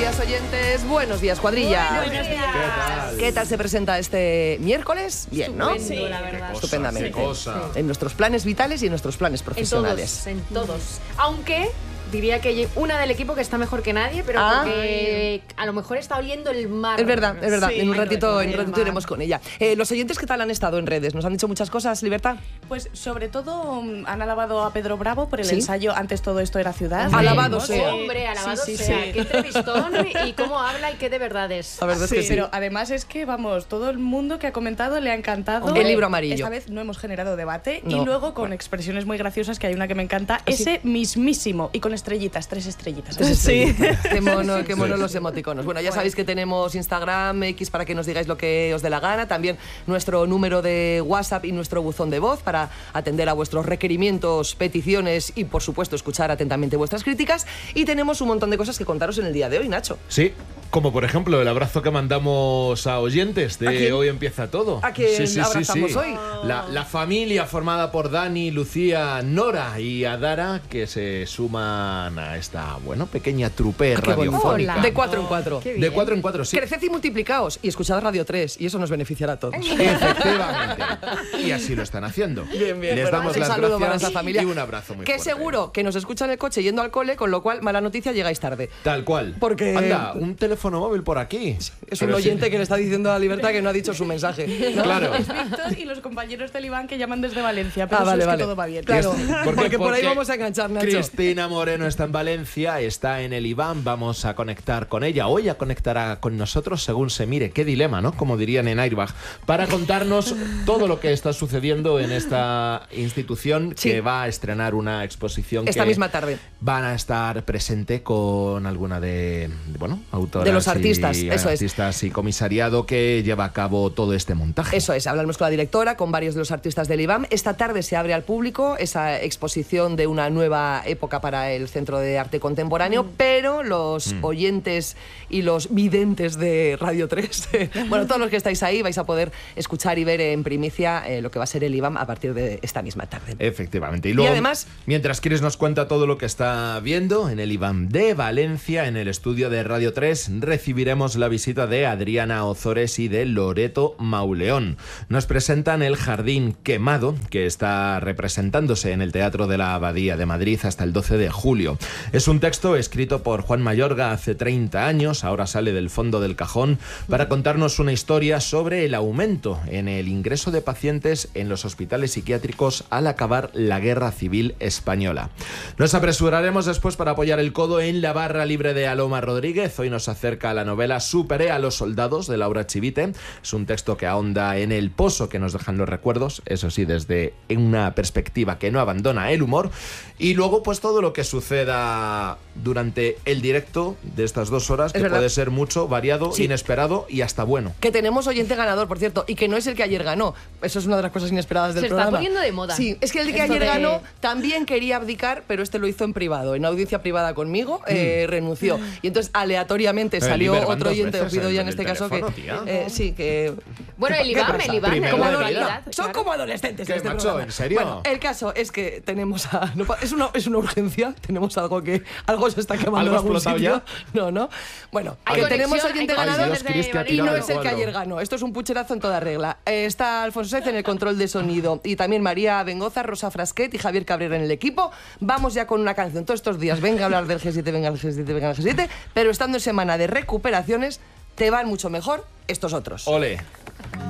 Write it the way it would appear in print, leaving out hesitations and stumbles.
días, oyentes. Buenos días, cuadrilla. Buenos días. ¿Qué tal se presenta este miércoles? Bien, ¿no? Sí, la verdad. Estupendamente. Qué cosa. En nuestros planes vitales y en nuestros planes profesionales. En todos. Aunque diría que hay una del equipo que está mejor que nadie, pero porque a lo mejor está oliendo el mar. Es verdad, es verdad. Sí, en un ratito el mar. iremos con ella. Los oyentes, ¿qué tal han estado en redes? ¿Nos han dicho muchas cosas, Libertad? Pues sobre todo han alabado a Pedro Bravo por el ¿Sí? ensayo Antes todo esto era ciudad. Alabado sea. Hombre, alabado Sí, sí, sea. sí. Qué entrevistón y cómo habla y qué de verdad es. La verdad es Sí, que sí. pero además es que, vamos, todo el mundo que ha comentado le ha encantado. El libro amarillo. Esta vez no hemos generado debate. No. Y luego con expresiones muy graciosas, que hay una que me encanta, ese mismísimo, y con estrellitas, 3 estrellitas. Sí. Qué mono los emoticonos. Bueno, ya sabéis que tenemos Instagram, X, para que nos digáis lo que os dé la gana. También nuestro número de WhatsApp y nuestro buzón de voz para atender a vuestros requerimientos, peticiones y, por supuesto, escuchar atentamente vuestras críticas. Y tenemos un montón de cosas que contaros en el día de hoy, Nacho. Sí, como por ejemplo el abrazo que mandamos a oyentes de ¿A quién? Hoy Empieza Todo. ¿A quién abrazamos hoy? La familia formada por Dani, Lucía, Nora y Adara, que se suman a esta, pequeña trupe radiofónica. Hola. De 4 en 4. Qué bien. De 4 en 4, sí. Creced y multiplicaos y escuchad Radio 3 y eso nos beneficiará a todos. Efectivamente. Y así lo están haciendo. Bien, bien. Les Bueno, damos un las saludo para gracias esa familia. y un abrazo muy Que fuerte. seguro que nos escucha en el coche yendo al cole, con lo cual, mala noticia, llegáis tarde. Tal cual. Porque- Anda, un teléfono móvil por aquí. Es un Pero sí. oyente que le está diciendo a Libertad que no ha dicho su mensaje. ¿no? Claro. Es Víctor y los compañeros del Iván que llaman desde Valencia, pero Vale, eso es vale. que todo va bien. Claro, ¿Por qué? porque por ahí Porque vamos a enganchar, Nacho. Cristina Moreno está en Valencia, está en el Iván, vamos a conectar con ella. Hoy conectará con nosotros según se mire. Qué dilema, ¿no? Como dirían en Airbag. Para contarnos todo lo que está sucediendo en esta institución Sí. que va a estrenar una exposición Esta que misma tarde. van a estar presente con alguna de autoras De los artistas, y eso es. artistas y comisariado que lleva a cabo todo este montaje. Eso es, hablamos con la directora, con varios de los artistas del IBAM. Esta tarde se abre al público esa exposición de una nueva época para el Centro de Arte Contemporáneo, pero los oyentes y los videntes de Radio 3, bueno, todos los que estáis ahí vais a poder escuchar y ver en primicia lo que va a ser el IBAM a partir de esta misma tarde. Efectivamente. Y luego, además, mientras Chris nos cuenta todo lo que está viendo en el Iván de Valencia, en el estudio de Radio 3, recibiremos la visita de Adriana Ozores y de Loreto Mauleón. Nos presentan El Jardín Quemado, que está representándose en el Teatro de la Abadía de Madrid hasta el 12 de julio. Es un texto escrito por Juan Mayorga hace 30 años, ahora sale del fondo del cajón, para contarnos una historia sobre el aumento en el ingreso de pacientes en los hospitales psiquiátricos al acabar la Guerra Civil Española. Nos apresuraremos después para apoyar el codo en la barra libre de Aloma Rodríguez. Hoy nos acerca la novela Superé a los soldados de Laura Chivite. Es un texto que ahonda en el pozo que nos dejan los recuerdos, eso sí, desde una perspectiva que no abandona el humor. Y luego, pues todo lo que suceda durante el directo de estas 2 horas, que puede ser mucho, variado, Sí. inesperado y hasta bueno. que tenemos oyente ganador, por cierto, y que no es el que ayer ganó. Eso es una de las cosas inesperadas del Se está programa. poniendo de moda. Sí, es que el que Esto ayer de- ganó también quería abdicar, pero este lo hizo en privado, en audiencia privada conmigo, renunció. Y entonces aleatoriamente salió Liber, van otro 2 oyente, os veces pido ya en el este caso teléfono, que... tía. sí, que... Bueno, el ¿Qué Iván, pasa? el Iván, Primero como de normalidad. Son claro. como adolescentes ¿Qué, en este macho? programa. ¿En serio? Bueno, el caso es que tenemos a... no pa- es una urgencia, tenemos algo se está quemando ¿Algo en algún explotado sitio. ya? No. Bueno, Hay que tenemos conexión, oyente hay ganador Dios, Cris, que ha y tirado no el es el que cuadro. ayer ganó. Esto es un pucherazo en toda regla. Está Alfonso Saez en el control de sonido y también María Bengoza, Rosa Frasquet y Javier Cabrera en el equipo. Vamos ya con una canción todos estos días. Venga a hablar del G7, venga al G7, venga al G7. Pero estando en semana de recuperaciones, te van mucho mejor estos otros. Ole.